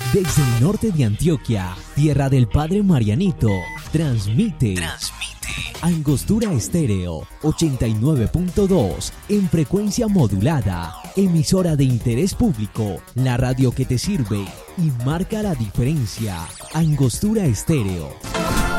Desde el norte de Antioquia, tierra del Padre Marianito, transmite Angostura Estéreo 89.2 en frecuencia modulada, emisora de interés público, la radio que te sirve y marca la diferencia. Angostura Estéreo